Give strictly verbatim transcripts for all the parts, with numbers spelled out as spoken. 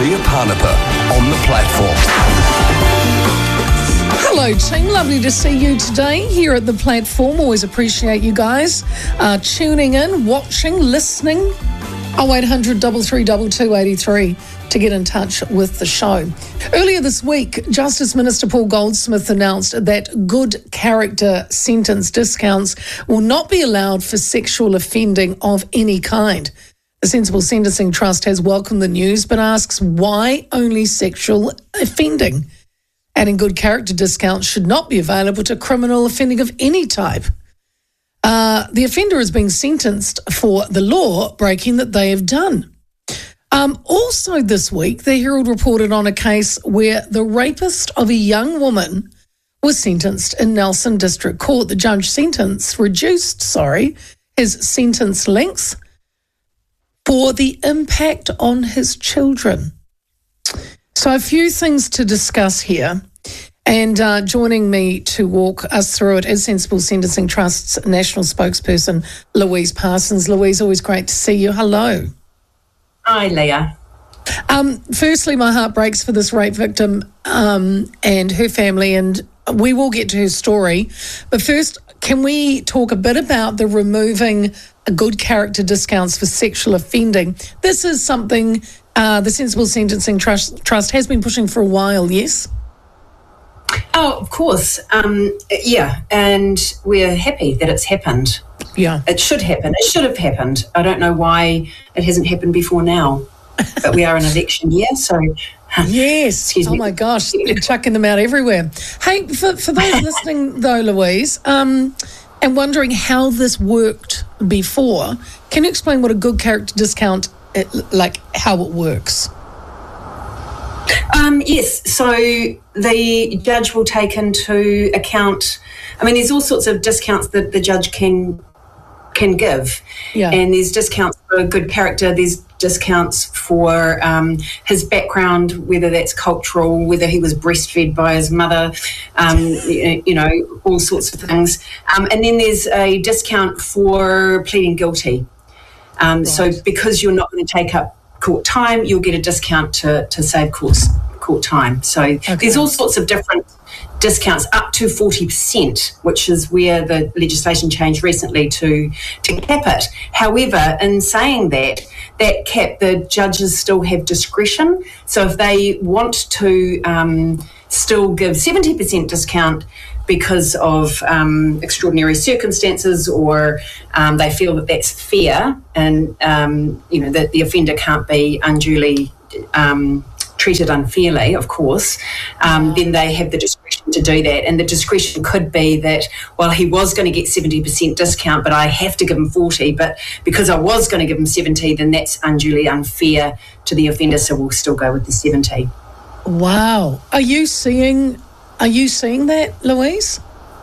Leah Parnapa on the platform. Hello team, lovely to see you today here at the platform. Always appreciate you guys uh, tuning in, watching, listening. oh eight hundred, three three two, two eight three to get in touch with the show. Earlier this week, Justice Minister Paul Goldsmith announced that good character sentence discounts will not be allowed for sexual offending of any kind. The Sensible Sentencing Trust has welcomed the news but asks why only sexual offending? Adding good character discounts should not be available to criminal offending of any type. Uh, the offender is being sentenced for the law breaking that they have done. Um, also this week, the Herald reported on a case where the rapist of a young woman was sentenced in Nelson District Court. The judge sentenced, reduced, sorry, his sentence length for the impact on his children. So a few things to discuss here. And uh, joining me to walk us through it is Sensible Sentencing Trust's national spokesperson, Louise Parsons. Louise, always great to see you. Hello. Hi, Leah. Um, firstly, my heart breaks for this rape victim um, and her family, and we will get to her story. But first, can we talk a bit about the removing good character discounts for sexual offending? This is something uh, the Sensible Sentencing Trust, Trust has been pushing for a while, yes? Oh, of course. Um, yeah, and we're happy that it's happened. Yeah. It should happen. It should have happened. I don't know why it hasn't happened before now, but we are in election year, so... Yes. Excuse oh, me. my gosh. They're chucking them out everywhere. Hey, for, for those listening, though, Louise, um, and wondering how this worked before, can you explain what a good character discount, it, like how it works? Um, yes, so the judge will take into account, I mean, there's all sorts of discounts that the judge can can give. Yeah. And there's discounts for good character, there's discounts for um, his background, whether that's cultural, whether he was breastfed by his mother, um, you, you know, all sorts of things. Um, and then there's a discount for pleading guilty. Um, right. So because you're not going to take up court time, you'll get a discount to, to save court, court time. So okay. There's all sorts of different discounts up to forty percent, which is where the legislation changed recently to, to cap it. However, in saying that, that cap, the judges still have discretion. So if they want to um, still give seventy percent discount because of um, extraordinary circumstances, or um, they feel that that's fair, and um, you know that the offender can't be unduly um, treated unfairly, of course, um, then they have the discretion to do that. And the discretion could be that, well, he was going to get seventy percent discount, but I have to give him forty, but because I was going to give him seventy, then that's unduly unfair to the offender, so we'll still go with the seventy. Wow. Are you seeing, are you seeing that, Louise?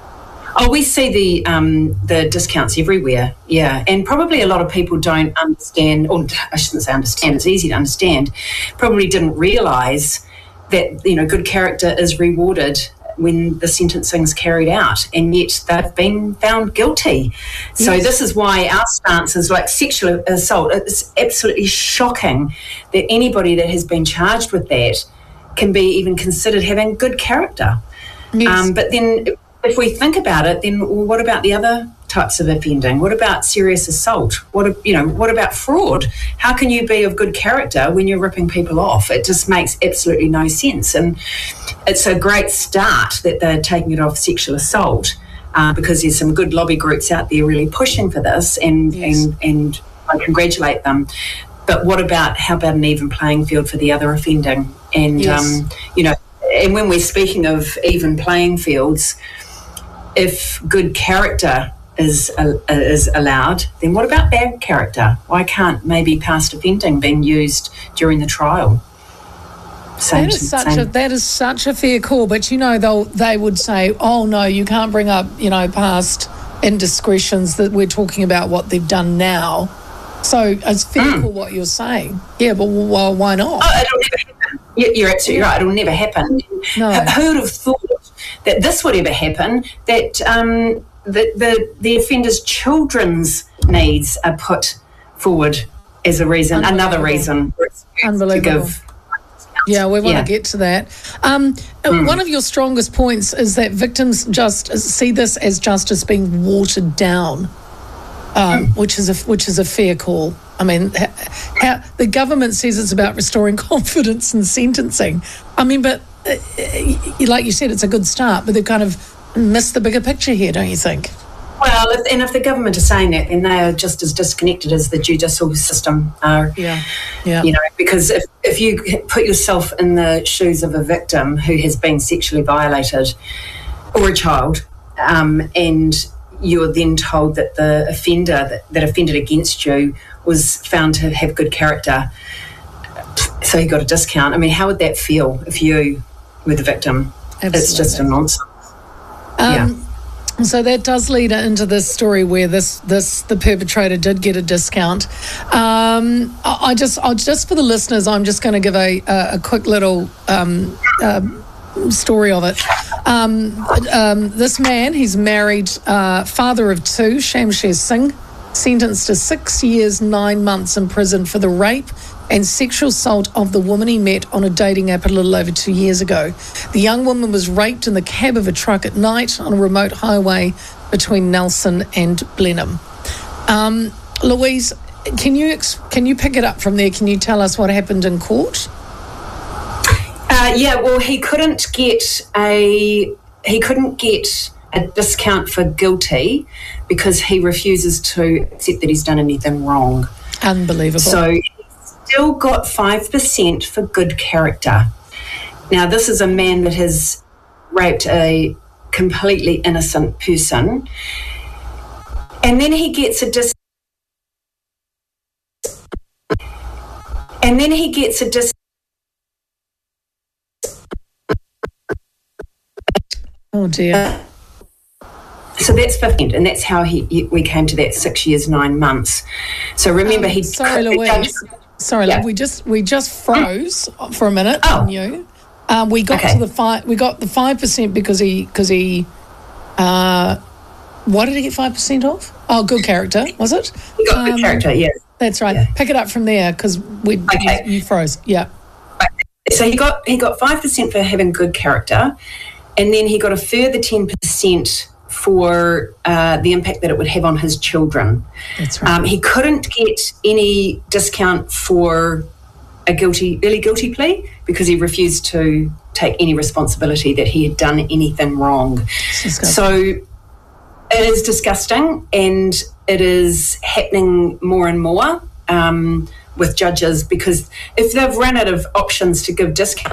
Oh, we see the um, the discounts everywhere, yeah. And probably a lot of people don't understand, or I shouldn't say understand, it's easy to understand, probably didn't realise that, you know, good character is rewarded when the sentencing is carried out, and yet they've been found guilty. So yes. This is why our stance is like sexual assault. It's absolutely shocking that anybody that has been charged with that can be even considered having good character. Yes. Um, but then... If we think about it, then well, what about the other types of offending? What about serious assault? What you know? What about fraud? How can you be of good character when you're ripping people off? It just makes absolutely no sense. And it's a great start that they're taking it off sexual assault, uh, because there's some good lobby groups out there really pushing for this, and yes. and and I congratulate them. But what about how about an even playing field for the other offending? And yes. um, you know, and when we're speaking of even playing fields, if good character is uh, is allowed, then what about bad character? Why can't maybe past offending being used during the trial? Same, that is such same. a that is such a fair call, but you know they'll they would say, oh no, you can't bring up you know past indiscretions, that we're talking about what they've done now. So it's fair mm. call what you're saying. Yeah, but well, why not? Oh, it'll never happen. You're absolutely right. It'll never happen. No. Who would have thought that this would ever happen, that um, the, the the offender's children's needs are put forward as a reason, another reason to give Yeah, we want Yeah. to get to that. Um, Mm. One of your strongest points is that victims just see this as justice being watered down, um, Mm. which is a which is a fair call. I mean, ha, ha, the government says it's about restoring confidence in sentencing. I mean, but uh, like you said, it's a good start, but they kind of missed the bigger picture here, don't you think? Well, if, and if the government are saying that, then they are just as disconnected as the judicial system are. Yeah, yeah. You know, because if, if you put yourself in the shoes of a victim who has been sexually violated, or a child, um, and you're then told that the offender that, that offended against you was found to have good character, so you got a discount. I mean, how would that feel if you were the victim? Absolutely. It's just a nonsense. Um, yeah. So that does lead into this story where this this the perpetrator did get a discount. Um, I, I just I just for the listeners, I'm just going to give a, a a quick little um, um, story of it. Um, um, this man, he's married, uh, father of two, Shamsher Singh, sentenced to six years, nine months in prison for the rape and sexual assault of the woman he met on a dating app a little over two years ago. The young woman was raped in the cab of a truck at night on a remote highway between Nelson and Blenheim. Um, Louise, can you ex- can you pick it up from there? Can you tell us what happened in court? Uh, yeah, well, he couldn't get a he couldn't get a discount for guilty because he refuses to accept that he's done anything wrong. Unbelievable. So he's still got five percent for good character. Now, this is a man that has raped a completely innocent person, and then he gets a dis. And then he gets a dis. Oh dear. So that's fifteen, and that's how he, he we came to that six years nine months. So remember, Um, he sorry, the Louise. judge- Sorry, Yeah. love. We just we just froze for a minute Oh. on you. Um, we got Okay. to the five. We got the five percent because he because he. Uh, what did he get five percent of? Oh, good character, was it? He got good Um, character, yeah. That's right. Yeah. Pick it up from there because we Okay. you, you froze. Yeah. So he got he got five percent for having good character, and then he got a further ten percent for uh, the impact that it would have on his children. That's right. Um, he couldn't get any discount for a guilty early guilty plea because he refused to take any responsibility that he had done anything wrong. It's disgusting. So it is disgusting, and it is happening more and more um, with judges because if they've run out of options to give discounts,